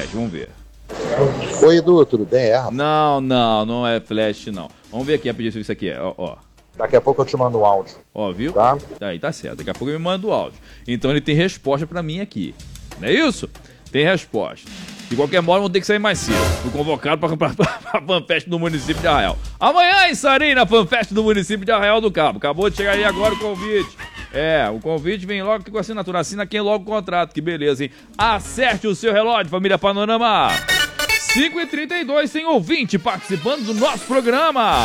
flash, vamos ver. Oi, Edu, tudo bem? Não é flash, não. Vamos ver aqui rapidinho se isso aqui é, ó. Daqui a pouco eu te mando um áudio. Ó, viu? Tá? Aí tá certo, daqui a pouco ele me manda o áudio. Então ele tem resposta pra mim aqui. Não é isso? Tem resposta. De qualquer modo, vamos ter que sair mais cedo. Fui convocado pra FanFest do município de Arraial. Amanhã estarei na FanFest do município de Arraial do Cabo. Acabou de chegar aí agora o convite. O convite vem logo com assinatura. Assina quem logo o contrato, que beleza, hein? Acerte o seu relógio, família Panorama. 5h32, tem ouvinte participando do nosso programa.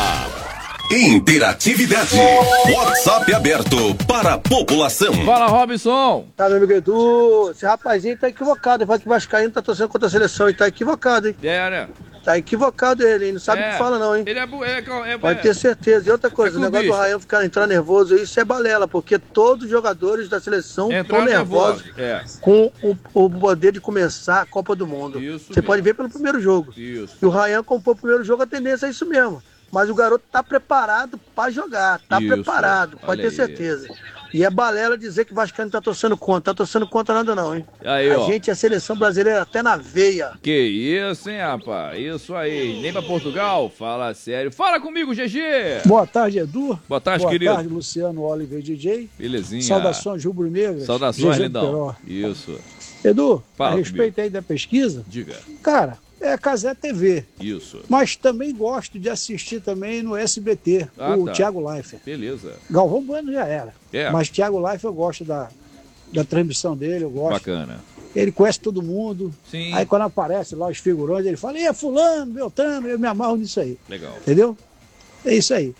Interatividade. WhatsApp aberto para a população. Fala, Robson. Tá, meu amigo Edu, esse rapazinho tá equivocado. Ele fala que o Vascaíno tá torcendo contra a seleção e tá equivocado, hein? Né? Tá equivocado ele, hein? Não sabe o que fala não, hein? Ele é Pode ter certeza. E outra coisa, o negócio do Ryan ficar entrando nervoso, isso é balela, porque todos os jogadores da seleção estão nervosos com o poder de começar a Copa do Mundo. Você pode ver pelo primeiro jogo. E o Ryan comprou o primeiro jogo, a tendência é isso mesmo. Mas o garoto tá preparado pra jogar, preparado, pode ter certeza. E é balela dizer que o Vascaíno tá torcendo contra nada não, hein? Aí, a gente é a seleção brasileira até na veia. Que isso, hein, rapaz? Isso aí. Nem pra Portugal? Fala sério. Fala comigo, GG! Boa tarde, Edu. Boa tarde, querido. Boa tarde, Luciano Oliver DJ. Belezinha. Saudações rubro-negras. Saudações, lindão. Isso. Edu, fala a respeito comigo aí da pesquisa. Diga. Cara, é a Cazé TV. Isso. Mas também gosto de assistir também no SBT, o Thiago Leifert. Beleza. Galvão Bueno já era. Mas Thiago Leifert eu gosto da transmissão dele, eu gosto. Bacana. Ele conhece todo mundo. Sim. Aí quando aparece lá os figurões, ele fala, fulano, Beltrano, eu me amarro nisso aí. Legal. Entendeu? É isso aí.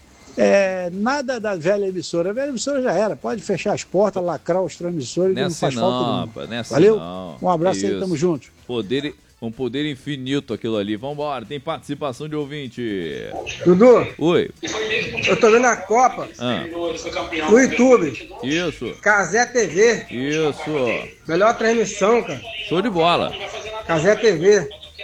Nada da velha emissora. A velha emissora já era. Pode fechar as portas, lacrar os transmissores, que não faz falta nenhuma. Valeu? Um abraço aí, tamo junto. Um poder infinito aquilo ali. Vambora, tem participação de ouvinte. Dudu. Oi. Eu tô vendo a Copa no YouTube. Isso. Cazé TV. Isso. Melhor transmissão, cara. Show de bola. Cazé TV.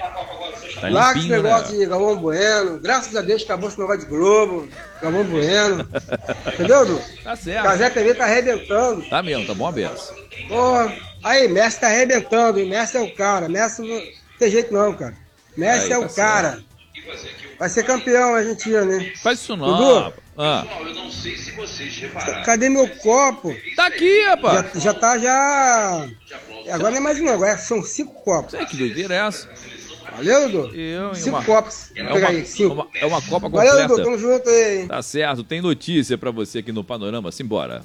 Tá Lá com esse limpinho, negócio né? de Galvão Bueno. Graças a Deus acabou esse negócio de Globo. Galvão Bueno. Entendeu, Dudu? Tá certo. Cazé TV tá arrebentando. Tá mesmo, tá bom a beça. Porra. Aí, Messi tá arrebentando. E Messi é o cara. Messi não tem jeito não, cara. Messi é o cara. Vai ser campeão a Argentina, né? Faz isso não. Dudu. Eu não sei se vocês repararam. Cadê meu copo? Tá aqui, rapaz. Já tá. Agora não é mais um, agora são 5 copos. Sei que doideira é essa. Valeu, Dudu? 5 copos. Vou pegar aí, 5. É uma Copa completa. Valeu, Dudu, tamo junto aí. Tá certo, tem notícia pra você aqui no Panorama, simbora.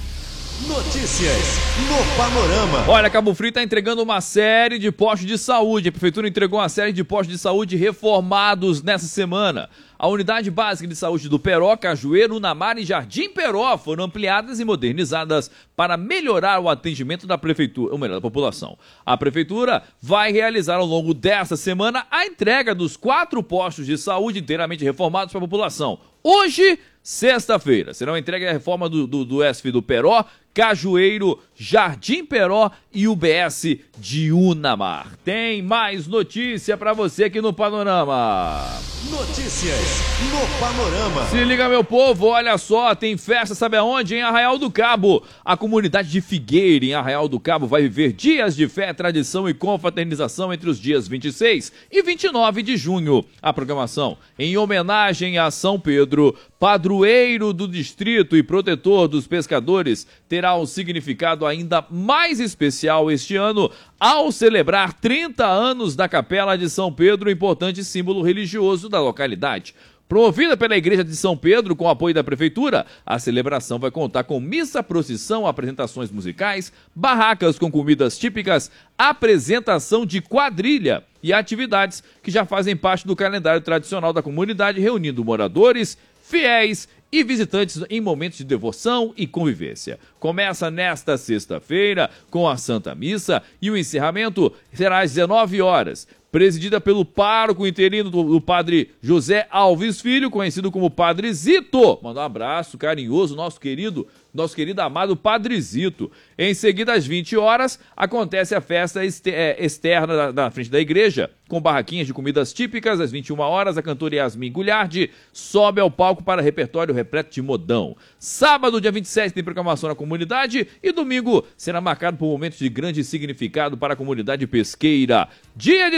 Notícias no Panorama. Olha, Cabo Frio está entregando uma série de postos de saúde. A Prefeitura entregou uma série de postos de saúde reformados nessa semana. A unidade básica de saúde do Peró, Cajueiro, Unamar e Jardim Peró foram ampliadas e modernizadas para melhorar o atendimento da Prefeitura, ou melhor, da população. A Prefeitura vai realizar ao longo desta semana a entrega dos 4 postos de saúde inteiramente reformados para a população. Hoje, sexta-feira, será entregue a reforma do SV do Peró, Cajueiro, Jardim Peró e UBS de Unamar. Tem mais notícia pra você aqui no Panorama. Notícias no Panorama. Se liga, meu povo, olha só, tem festa, sabe aonde? Em Arraial do Cabo. A comunidade de Figueira, em Arraial do Cabo, vai viver dias de fé, tradição e confraternização entre os dias 26 e 29 de junho. A programação, em homenagem a São Pedro, padroeiro do distrito e protetor dos pescadores, terá um significado ainda mais especial este ano ao celebrar 30 anos da Capela de São Pedro, importante símbolo religioso da localidade. Promovida pela Igreja de São Pedro com o apoio da Prefeitura, a celebração vai contar com missa, procissão, apresentações musicais, barracas com comidas típicas, apresentação de quadrilha e atividades que já fazem parte do calendário tradicional da comunidade, reunindo moradores, fiéis e visitantes em momentos de devoção e convivência. Começa nesta sexta-feira com a Santa Missa e o encerramento será às 19 horas. Presidida pelo pároco interino do padre José Alves Filho, conhecido como Padre Zito. Manda um abraço carinhoso, nosso querido amado Padre Zito. Em seguida, às 20 horas, acontece a festa externa na frente da igreja, com barraquinhas de comidas típicas. Às 21 horas, a cantora Yasmin Gulhardi sobe ao palco para repertório repleto de modão. Sábado, dia 27, tem proclamação na comunidade e domingo será marcado por momentos de grande significado para a comunidade pesqueira. Dia de